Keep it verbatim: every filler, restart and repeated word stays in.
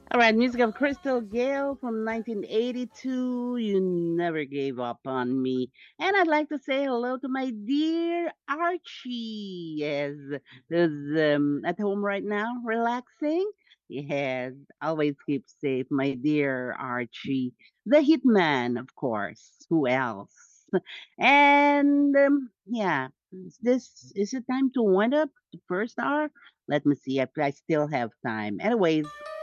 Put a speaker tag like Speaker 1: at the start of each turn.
Speaker 1: All right, music of Crystal Gale from nineteen eighty-two. You never gave up on me. And I'd like to say hello to my dear Archie. Yes, who's um, at home right now, relaxing. Yes, always keep safe, my dear Archie. The Hitman, of course. Who else? And um, yeah, is this is it time to wind up the first hour? Let me see if I still have time. Anyways.